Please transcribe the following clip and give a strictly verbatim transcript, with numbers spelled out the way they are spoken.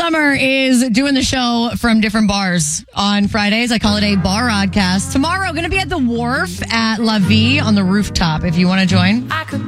summer is doing the show from different bars on Fridays. I call it a bar oddcast. Tomorrow, going to be at the Wharf at La Vie on the rooftop if you want to join.